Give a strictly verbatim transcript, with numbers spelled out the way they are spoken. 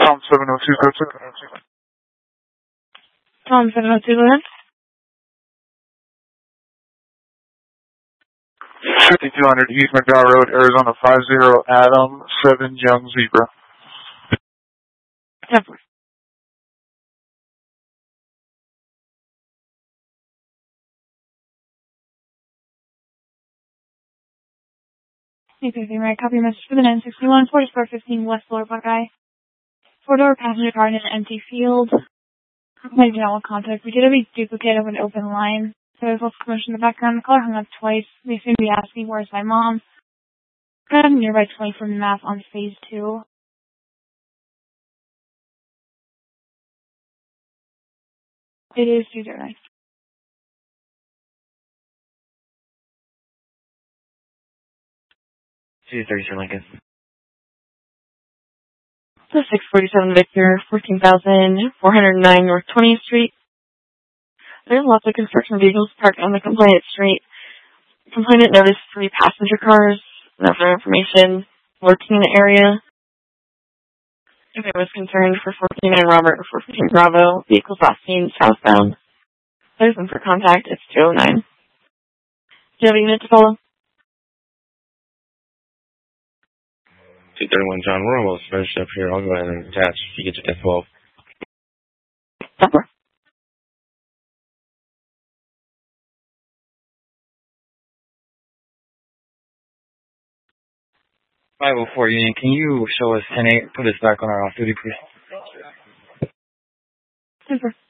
Tom seven oh two, go check. Tom seven oh two, go ahead. fifty-two hundred East McDowell Road, Arizona five zero Adam seven Young Zebra. Definitely. Okay, right. Copy message for the nine sixty-one, forty-four fifteen West Lower Buckeye. Four-door passenger car in an empty field. My general contact. We did have a duplicate of an open line. So there's lots of commotion in the background. The caller hung up twice. They seem to be asking, where's my mom? Got a nearby twenty from map on phase two. It is two zero nine. two thirty-two Lincoln. So six forty-seven Victor, fourteen thousand four hundred nine North twentieth Street. There's lots of construction vehicles parked on the complainant street. Complainant noticed three passenger cars. No further information. Lurking in the area. If it was concerned for four fifty-nine Robert or four fifteen Bravo, vehicles last seen southbound. There's one for contact. It's two oh nine. Do you have a unit to follow? two thirty-one John, we're almost finished up here. I'll go ahead and attach if you get to ten twelve. Supper. five oh four Union, can you show us ten eight? Put us back on our off-duty, please. Super.